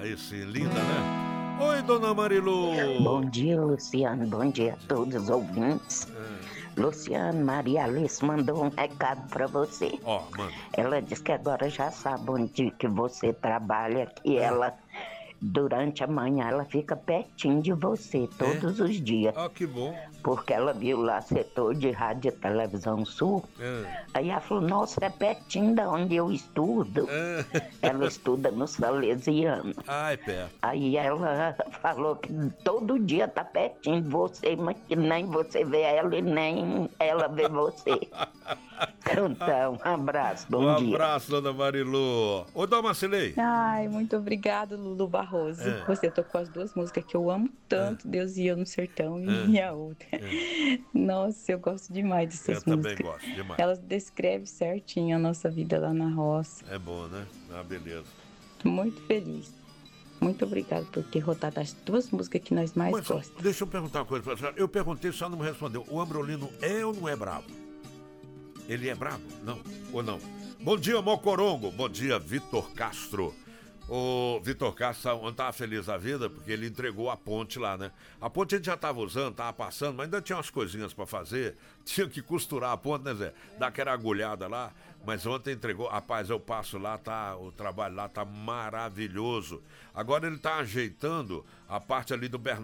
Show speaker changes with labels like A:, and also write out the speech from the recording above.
A: Aí sim, linda, né? Oi, dona Marilu.
B: Bom dia, Luciano. Bom dia a todos os ouvintes. Luciano, Maria Alice mandou um recado para você.
A: Ó, manda.
B: Ela disse que agora já sabe onde que você trabalha, que ela, durante a manhã, ela fica pertinho de você todos os dias.
A: Ó, que bom.
B: Porque ela viu lá setor de rádio e televisão sul. Aí ela falou, nossa, é pertinho da onde eu estudo. Ela estuda no Salesiano.
A: Ai, perto.
B: Aí ela falou que todo dia tá pertinho de você, mas que nem você vê ela e nem ela vê você. Então, um abraço, bom dia.
A: Um abraço, dona Marilu. Ô, dona Marcelei.
C: Ai, muito obrigada, Lulu Barroso. Você tocou as duas músicas que eu amo tanto, Deus e Eu no Sertão e a outra. Nossa, eu gosto demais dessas
A: Eu
C: músicas.
A: também gosto demais.
C: Elas descrevem certinho a nossa vida lá na roça.
A: É bom, né? Ah, beleza.
C: Tô muito feliz. Muito obrigada por ter rodado as duas músicas que nós mais gostamos.
A: Deixa eu perguntar uma coisa pra senhora. Eu perguntei, só não me respondeu. O Ambrolino é ou não é bravo? Ele é bravo? Não? Ou não? Bom dia, Mocorongo. Bom dia, Vitor Castro. O Vitor Castro ontem estava feliz da vida porque ele entregou a ponte lá, né? A ponte a gente já estava usando, estava passando, mas ainda tinha umas coisinhas para fazer. Tinha que costurar a ponte, né, Zé? Dar aquela agulhada lá. Mas ontem entregou. Rapaz, eu passo lá, o trabalho lá tá maravilhoso. Agora ele tá ajeitando a parte ali do Bernardo.